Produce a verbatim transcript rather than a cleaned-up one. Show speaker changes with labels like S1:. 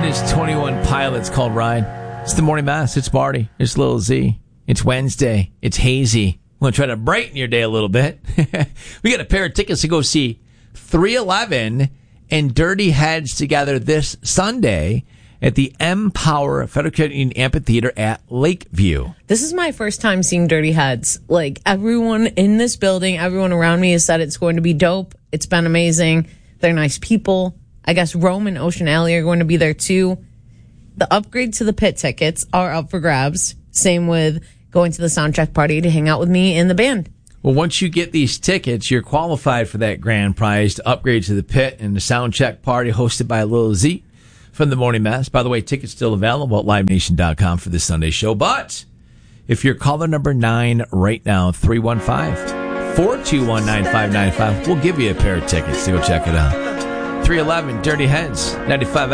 S1: is twenty-one Pilots called Ride. It's the morning mass. It's Marty. It's Lil Z. It's Wednesday. It's hazy. We're going to try to brighten your day a little bit. We got a pair of tickets to go see three eleven and Dirty Heads together this Sunday at the M-Power Federal Credit Union Amphitheater at Lakeview.
S2: This is my first time seeing Dirty Heads. Like, everyone in this building, everyone around me has said it's going to be dope. It's been amazing. They're nice people. I guess Rome and Ocean Alley are going to be there too. The upgrade to the pit tickets are up for grabs. Same with going to the soundcheck party to hang out with me and the band.
S1: Well, once you get these tickets, you're qualified for that grand prize to upgrade to the pit and the soundcheck party hosted by Lil Z from the Morning Mass. By the way, tickets still available at live nation dot com for this Sunday show. But if you're caller number nine right now, three one five, four two one, nine five nine five, we'll give you a pair of tickets to go check it out. three eleven Dirty Heads, ninety-five